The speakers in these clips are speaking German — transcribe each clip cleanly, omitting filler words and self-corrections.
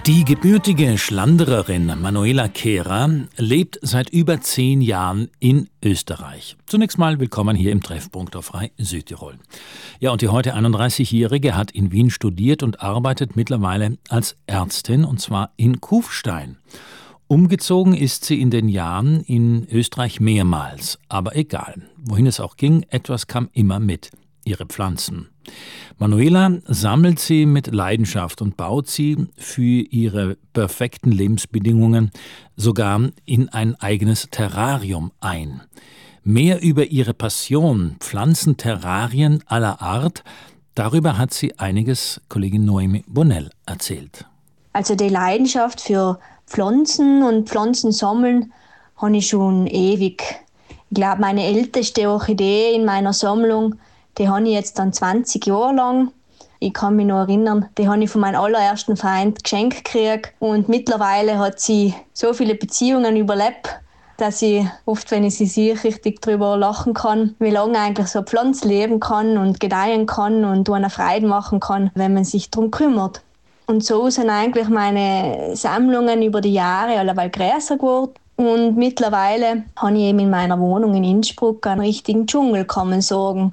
Die gebürtige Schlandererin Manuela Kehrer lebt seit über 10 Jahren in Österreich. Zunächst mal willkommen hier im Treffpunkt auf Rai Südtirol. Ja, und die heute 31-Jährige hat in Wien studiert und arbeitet mittlerweile als Ärztin, und zwar in Kufstein. Umgezogen ist sie in den Jahren in Österreich mehrmals. Aber egal, wohin es auch ging, etwas kam immer mit: ihre Pflanzen. Manuela sammelt sie mit Leidenschaft und baut sie für ihre perfekten Lebensbedingungen sogar in ein eigenes Terrarium ein. Mehr über ihre Passion, Pflanzenterrarien aller Art, darüber hat sie einiges Kollegin Noemi Bonnell erzählt. Also die Leidenschaft für Pflanzen und Pflanzensammeln habe ich schon ewig. Ich glaube, meine älteste Orchidee in meiner Sammlung, die habe ich jetzt dann 20 Jahre lang. Ich kann mich noch erinnern, die habe ich von meinem allerersten Freund geschenkt gekriegt. Und mittlerweile hat sie so viele Beziehungen überlebt, dass ich oft, wenn ich sie sehe, richtig drüber lachen kann, wie lange eigentlich so eine Pflanze leben kann und gedeihen kann und eine Freude machen kann, wenn man sich darum kümmert. Und so sind eigentlich meine Sammlungen über die Jahre alleweil größer geworden. Und mittlerweile habe ich eben in meiner Wohnung in Innsbruck einen richtigen Dschungel, kann man sagen.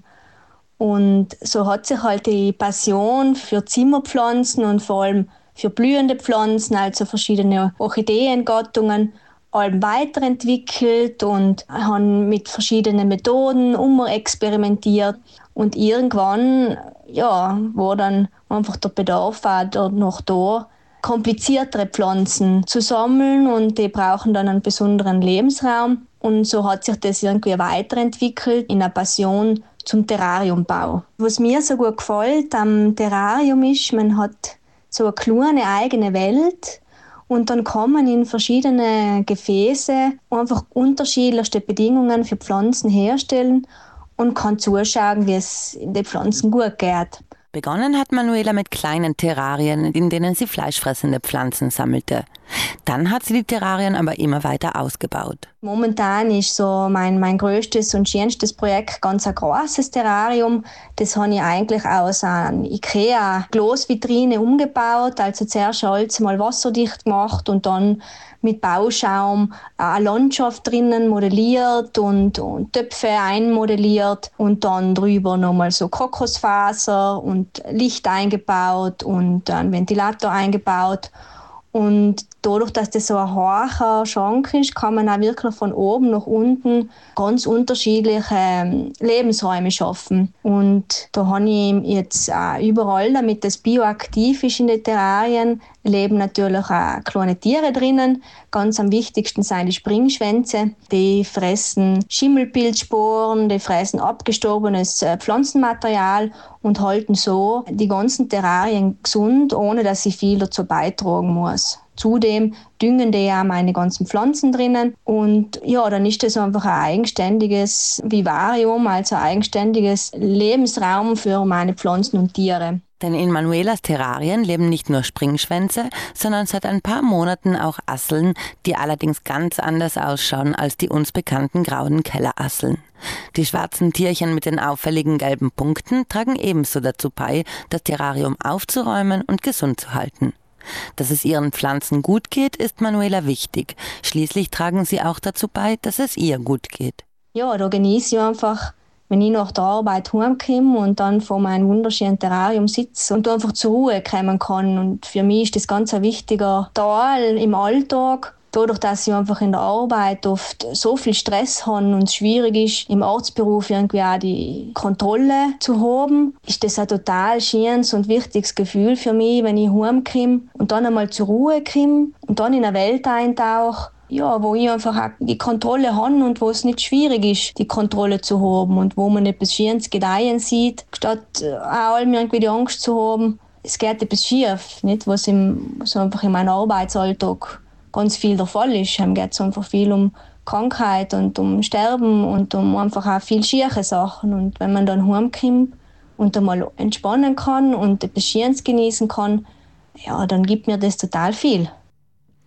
Und so hat sich halt die Passion für Zimmerpflanzen und vor allem für blühende Pflanzen, also verschiedene Orchideengattungen, weiterentwickelt und haben mit verschiedenen Methoden experimentiert. Und irgendwann war dann einfach der Bedarf auch noch da, kompliziertere Pflanzen zu sammeln, und die brauchen dann einen besonderen Lebensraum. Und so hat sich das irgendwie weiterentwickelt in eine Passion zum Terrariumbau. Was mir so gut gefällt am Terrarium ist, man hat so eine kleine eigene Welt, und dann kann man in verschiedene Gefäße einfach unterschiedlichste Bedingungen für Pflanzen herstellen und kann zuschauen, wie es den Pflanzen gut geht. Begonnen hat Manuela mit kleinen Terrarien, in denen sie fleischfressende Pflanzen sammelte. Dann hat sie die Terrarien aber immer weiter ausgebaut. Momentan ist so mein grösstes und schönstes Projekt ganz ein grosses Terrarium. Das habe ich eigentlich aus einer IKEA-Glasvitrine umgebaut. Also zuerst alles mal wasserdicht gemacht und dann mit Bauschaum eine Landschaft drinnen modelliert und Töpfe einmodelliert und dann drüber nochmal so Kokosfaser und Licht eingebaut und einen Ventilator eingebaut. Und dadurch, dass das so ein hoher Schrank ist, kann man auch wirklich von oben nach unten ganz unterschiedliche Lebensräume schaffen. Und da habe ich jetzt auch überall, damit das bioaktiv ist in den Terrarien, leben natürlich auch kleine Tiere drinnen. Ganz am wichtigsten sind die Springschwänze. Die fressen Schimmelpilzsporen, die fressen abgestorbenes Pflanzenmaterial und halten so die ganzen Terrarien gesund, ohne dass ich viel dazu beitragen muss. Zudem düngen die ja meine ganzen Pflanzen drinnen, und ja, dann ist das einfach ein eigenständiges Vivarium, also ein eigenständiges Lebensraum für meine Pflanzen und Tiere. Denn in Manuelas Terrarien leben nicht nur Springschwänze, sondern seit ein paar Monaten auch Asseln, die allerdings ganz anders ausschauen als die uns bekannten grauen Kellerasseln. Die schwarzen Tierchen mit den auffälligen gelben Punkten tragen ebenso dazu bei, das Terrarium aufzuräumen und gesund zu halten. Dass es ihren Pflanzen gut geht, ist Manuela wichtig. Schließlich tragen sie auch dazu bei, dass es ihr gut geht. Ja, da genieße ich einfach, wenn ich nach der Arbeit heimkomme und dann vor meinem wunderschönen Terrarium sitze und einfach zur Ruhe kommen kann. Und für mich ist das ganz ein wichtiger Teil im Alltag. Dadurch, dass ich einfach in der Arbeit oft so viel Stress habe und es schwierig ist, im Arztberuf irgendwie auch die Kontrolle zu haben, ist das ein total schönes und wichtiges Gefühl für mich, wenn ich heimkomme und dann einmal zur Ruhe komme und dann in eine Welt eintauche, ja, wo ich einfach auch die Kontrolle habe und wo es nicht schwierig ist, die Kontrolle zu haben und wo man etwas Schönes gedeihen sieht, statt auch allem irgendwie die Angst zu haben, es geht etwas schief, nicht? Was so einfach in meinem Arbeitsalltag ganz viel der Fall ist. Es geht einfach viel um Krankheit und um Sterben und um einfach auch viel schiere Sachen. Und wenn man dann heimkommt und einmal entspannen kann und etwas Schönes genießen kann, ja, dann gibt mir das total viel.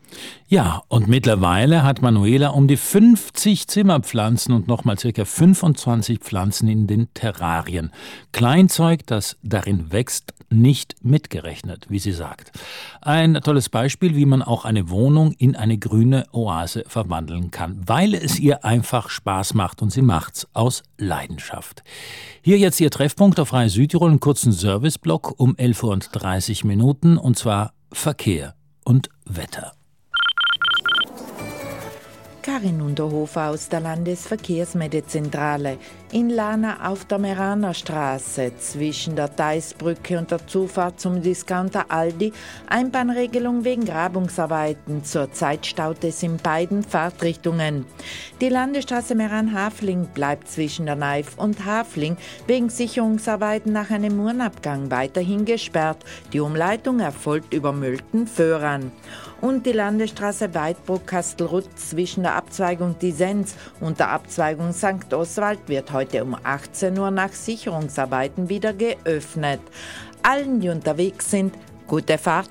Ja, und mittlerweile hat Manuela um die 50 Zimmerpflanzen und nochmal ca. 25 Pflanzen in den Terrarien. Kleinzeug, das darin wächst, nicht mitgerechnet, wie sie sagt. Ein tolles Beispiel, wie man auch eine Wohnung in eine grüne Oase verwandeln kann, weil es ihr einfach Spaß macht und sie macht's aus Leidenschaft. Hier jetzt Ihr Treffpunkt auf Radio Südtirol, einen kurzen Serviceblock um 11:30 Uhr und zwar Verkehr und Wetter. Karin Unterhofer aus der Landesverkehrsmedezentrale. In Lana auf der Meranerstraße zwischen der Theisbrücke und der Zufahrt zum Discounter Aldi Einbahnregelung wegen Grabungsarbeiten. Zurzeit staut es in beiden Fahrtrichtungen. Die Landesstraße Meran-Hafling bleibt zwischen der Naif und Hafling wegen Sicherungsarbeiten nach einem Murnabgang weiterhin gesperrt. Die Umleitung erfolgt über Mölten-Föhran. Und die Landesstraße Weidbruck-Kastelruth zwischen der Abzweigung Disenz und der Abzweigung St. Oswald wird heute um 18 Uhr nach Sicherungsarbeiten wieder geöffnet. Allen, die unterwegs sind, gute Fahrt.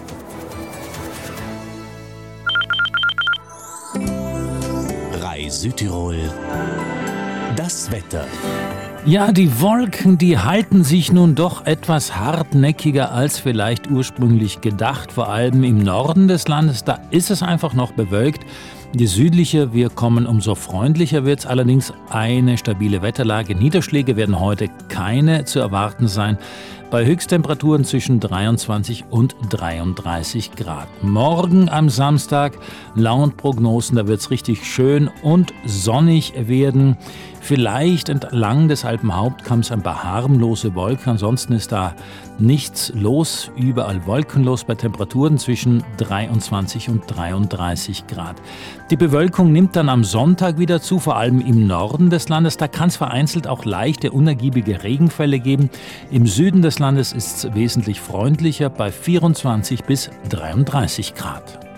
Rai Südtirol. Das Wetter. Ja, die Wolken, die halten sich nun doch etwas hartnäckiger als vielleicht ursprünglich gedacht. Vor allem im Norden des Landes, da ist es einfach noch bewölkt. Je südlicher wir kommen, umso freundlicher wird es. Allerdings eine stabile Wetterlage. Niederschläge werden heute keine zu erwarten sein. Bei Höchsttemperaturen zwischen 23 und 33 Grad. Morgen am Samstag, laut Prognosen, da wird es richtig schön und sonnig werden. Vielleicht entlang des Alpenhauptkamms ein paar harmlose Wolken. Ansonsten ist da nichts los, überall wolkenlos bei Temperaturen zwischen 23 und 33 Grad. Die Bewölkung nimmt dann am Sonntag wieder zu, vor allem im Norden des Landes. Da kann es vereinzelt auch leichte, unergiebige Regenfälle geben. Im Süden des Landes ist es wesentlich freundlicher bei 24 bis 33 Grad.